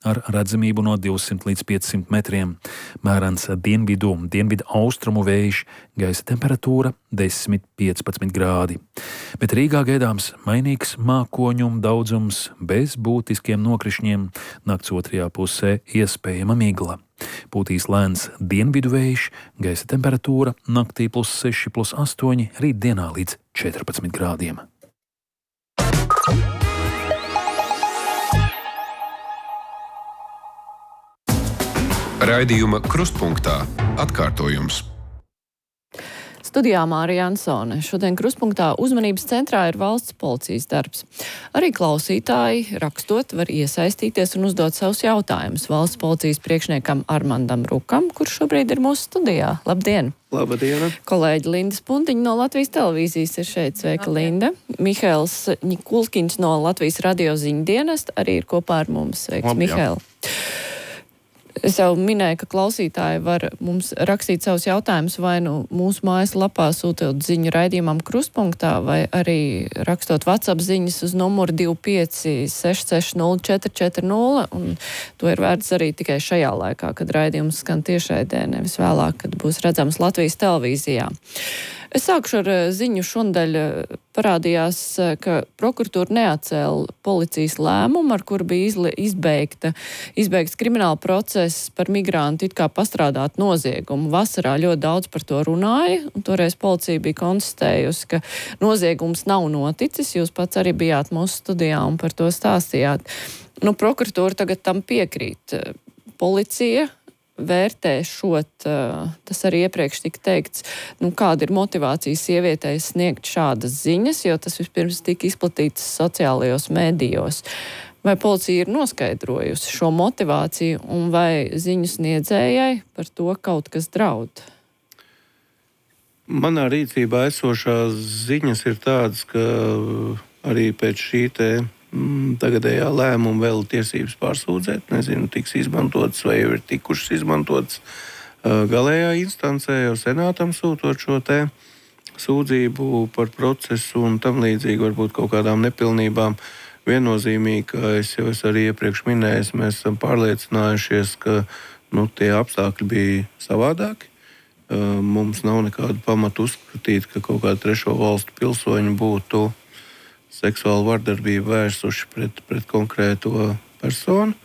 ar redzamību no 200 līdz 500 metriem. Mērens dienvidu austrumu vējš, gaisa temperatūra 10–15 grādi. Bet Rīgā gaidāms mainīgs mākoņu daudzums bez būtiskiem nokrišņiem, nakts otrajā pusē iespējama migla. Pūtīs lēns dienvidu vējš, gaisa temperatūra naktī +6, +8, rītdienā līdz 14 grādiem. Raidījuma Krustpunktā atkārtojums. Studijā Mārija Ansone. Šodien Krustpunktā uzmanības centrā ir valsts policijas darbs. Arī klausītāji rakstot var iesaistīties un uzdot savus jautājumus valsts policijas priekšniekam Armandam Rukam, kurš šobrīd ir mūsu studijā. Labdien! Labdien! Kolēģi Linda Spuntiņa no Latvijas televīzijas ir šeit. Sveika, Linda! Mihails Nikulskins no Latvijas radio ziņu dienesta arī ir kopā ar mums. Sveiks, Mihail! Es jau minēju, ka klausītāji var mums rakstīt savus jautājumus vai nu mūsu mājaslapā sūtot ziņu raidījumam Krustpunktā vai arī rakstot WhatsApp ziņas uz numuru 25 660 440, un to ir vērts arī tikai šajā laikā, kad raidījums skan tiešraidē, nevis vēlāk, kad būs redzams Latvijas televīzijā. Es sākšu ar ziņu. Šonadēļ parādījās, ka prokuratūra neatcēla policijas lēmumu, ar kuru bija izbeigts krimināla process par migrantu it kā pastrādāt noziegumu. Vasarā ļoti daudz par to runāja, un toreiz policija bija konstatējusi, ka noziegums nav noticis. Jūs pats arī bijāt mūsu studijā un par to stāstījāt. Prokuratūra tagad tam piekrīt. Policija vērtē šot, tas arī iepriekš tika teikts, kāda ir motivācija sievietei sniegt šādas ziņas, jo tas vispirms tika izplatīts sociālajos mēdījos. Vai policija ir noskaidrojusi šo motivāciju un vai ziņu sniedzējai par to kaut kas draud? Manā rīcībā esošās ziņas ir tādas, ka arī pēc šī tagadējā lēmuma vēl tiesības pārsūdzēt, nezinu, tiks izmantotas vai jau ir tikušas izmantotas galējā instancē, jau senātam sūtot šo sūdzību par procesu un tam līdzīgi varbūt kaut kādām nepilnībām. Viennozīmīgi, ka es jau arī iepriekš minēju, mēs esam pārliecinājušies, ka tie apstākļi bija savādāki. Mums nav nekādu pamatu uzskatīt, ka kaut kāda trešo valstu pilsoņi būtu seksuālu vardarbību vērsuši pret konkrēto personu.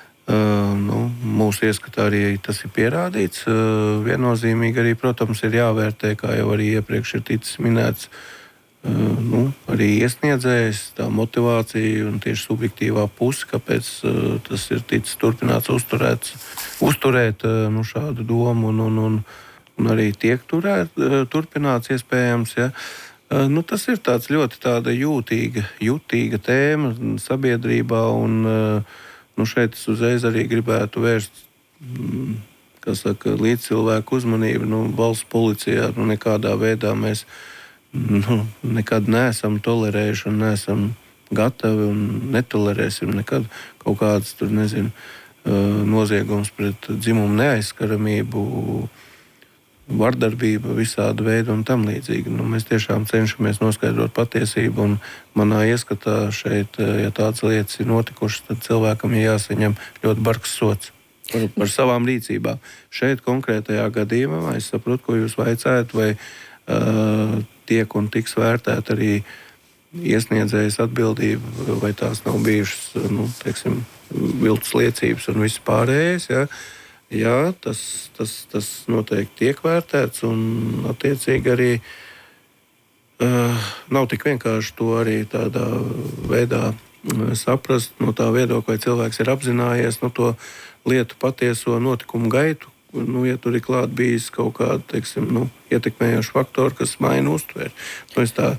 Mūsu ieskatā arī tas ir pierādīts. Viennozīmīgi arī, protams, ir jāvērtē, kā jau arī iepriekš ir ticis minēts, arī iesniedzējs, tā motivācija un tieši subjektīvā puse, kāpēc tas ir ticis turpināts uzturēt šādu domu un arī tiek turpināts iespējams, ja. Tas ir tāds ļoti tāda jutīga tēma sabiedrībā, un šeit es uzreiz arī gribētu vērst, līdz cilvēku uzmanību. Valsts policijā nekādā veidā mēs nekad neesam tolerējuši un neesam gatavi un netolerēsim nekad kaut kādas noziegums pret dzimumu neaizskaramību, vardarbība visāda veida un tam līdzīgi. Mēs tiešām cenšamies noskaidrot patiesību, un manā ieskatā šeit, ja tādas lietas ir notikušas, tad cilvēkam ir jāsaņem ļoti bargs sods par savām rīcībām. Šeit konkrētajā gadījumā es saprotu, ko jūs vaicājat, vai tiek un tiks vērtēt arī iesniedzējas atbildība, vai tās nav bijušas, viltus liecības un viss pārējais, ja. Jā, tas noteikti tiek vērtēts, un attiecīgi arī nav tik vienkārši to arī tādā veidā saprast, no tā viedokļa, vai cilvēks ir apzinājies to lietu patieso notikumu gaitu, ja tur ir klāt bijis kaut kāda, ietekmējoša faktora, kas maina uztveri. Es tā,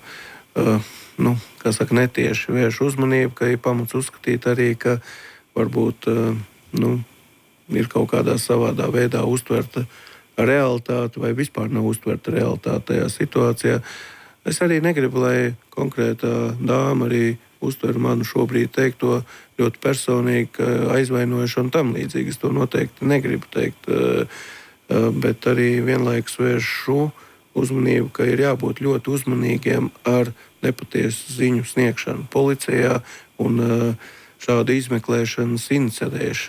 netieši vēršu uzmanību, ka ir pamats uzskatīt arī, ka varbūt, ir kaut kādā savādā veidā uztverta realitāte vai vispār nav uztverta realitāte tajā situācijā. Es arī negribu, lai konkrētā dāma arī uztver manu šobrīd teikto ļoti personīgi, aizvainojuši un tam līdzīgi. Es to noteikti negribu teikt, bet arī vienlaikus vēršu uzmanību, ka ir jābūt ļoti uzmanīgiem ar nepatiesu ziņu sniegšanu policijā un šādu izmeklēšanas iniciēšanu.